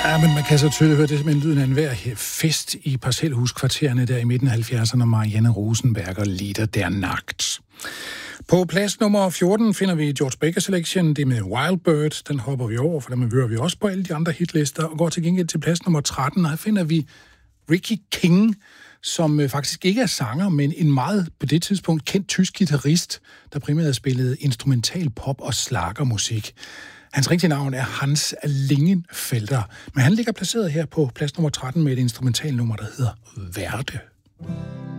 Ja, men man kan så tydeligt høre det som en lyden af enhver fest i parcelhuskvartererne der i midten af 70'erne, Marianne Rosenberger Lieder der Nacht. På plads nummer 14 finder vi George Baker Selection, det med Wild Bird. Den hopper vi over, for den hører vi også på alle de andre hitlister, og går til gengæld til plads nummer 13, og her finder vi Ricky King, som faktisk ikke er sanger, men en meget på det tidspunkt kendt tysk guitarist, der primært spillede instrumental pop og schlagermusik. Hans rigtige navn er Hans Lingenfelter, men han ligger placeret her på plads nummer 13 med et instrumentalnummer, der hedder Verde.